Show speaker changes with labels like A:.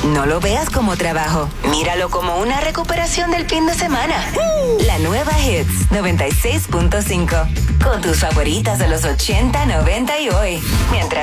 A: No lo veas como trabajo, míralo como una recuperación del fin de semana. La nueva Hits 96.5, con tus favoritas de los 80, 90 y hoy. Mientras